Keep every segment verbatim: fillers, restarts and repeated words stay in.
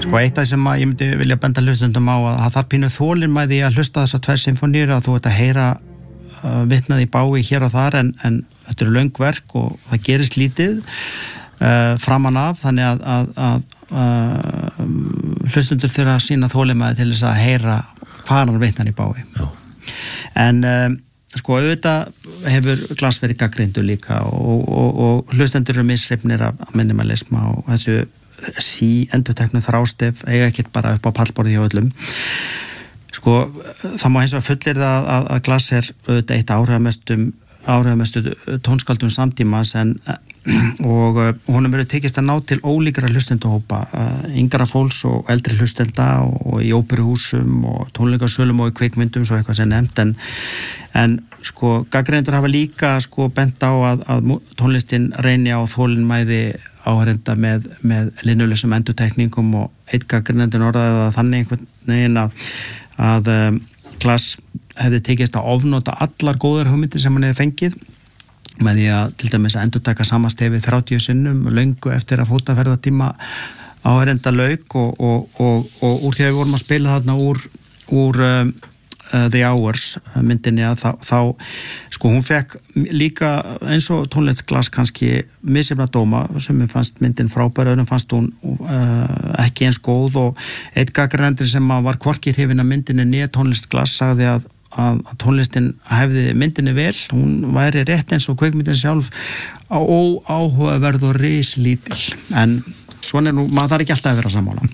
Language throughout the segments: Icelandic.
Sko eitt af sem að ég myndi vilja benda hlustundum á að það þarf pínu þolinmæði að hlusta þessar tvær symfóníur að þú ert að heyra uh, vitnað í bái hér og þar en, en þetta eru löng verk og það gerist lítið uh, framan af þannig að, að, að uh, hlustundur þurfa að sína þolinmæði til þess að heyra hvaðan vitnar í bái. Já. En uh, sko auðvitað hefur Glass verið gagnrýndur líka og, og, og hlustendur eru mishrifnir af minimalisma og þessu sí endurteknu þrástef eiga ekkert bara upp á pallborði hjá öllum. Sko það má hins vegar fullyrða að, að Glass er auðvitað eitt áhrifamestu áhrifamestu tónskáldum samtímans en og uh, honum verður tekist að ná til ólíkra hlustendahópa, uh, yngra fólks og eldri hlustenda og, og í óperuhúsum og tónleikasölum og í kvikmyndum svo eitthvað sem nefnt en, en sko gagnrýnendur hafa líka sko bent á að, að tónlistin reyni á þolinmæði áhorfenda með, með linnulausum endurtekningum og eitt gagnrýnendur orðaði að þannig einhvern veginn að, að um, Glass hefði tekist að ofnota allar góðar hugmyndir sem hann hefði fengið með því að til dæmis að endurtaka sama stefið þrjátíu sinnum löngu eftir að fótaferðatíma áhorfenda lauk og, og, og, og úr því að við vorum að spila þarna úr, úr um, uh, The Hours myndinni að þá, þá sko hún fekk líka eins og tónlist Glass kannski misjafna dóma sem mér fannst myndin frábær öðrum fannst hún uh, ekki eins góð og eitt gagnrýnandi sem var hvorki hrifinn af myndinni né tónlist Glass sagði að að tónlistin hefði myndinni vel hún væri rétt eins og kvikmyndin sjálf óáhugaverð og rislítil en svona er nú, maður þarf ekki alltaf að vera sammála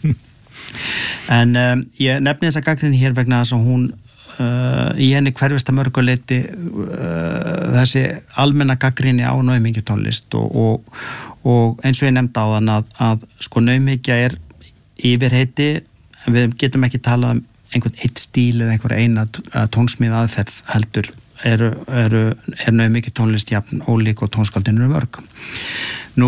en um, ég nefni þessa gagnrýni hér vegna þess að hún uh, í henni hverfist að mörgu leyti uh, þessi almenna gagnrýni á naumhyggju tónlist og, og, og eins og ég nefndi á þann að, að sko naumhyggja er yfirheiti en við getum ekki talað um einhvern eitt stíl eða einhver eina tónsmíð aðferð heldur eru, eru, er naumhyggju tónlist jafn ólík og tónskáldin eru mörg. Nú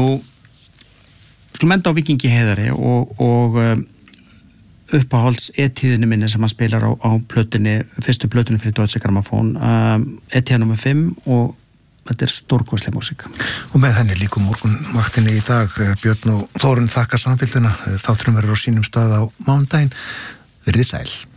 skulum enda á Víkingi Heiðari og, og um, uppáhalds etíðinni minni sem hann spilar á, á plötunni, fyrstu plötunni fyrir Deutsche Grammophon um, etíða númer fimm og þetta er stórkostleg músík. Og með henni líkum morgunvaktinni í dag Björn og Þórunn þakka samfylgdina þátturinn verður á sínum stað á mánudaginn. Verið sæl.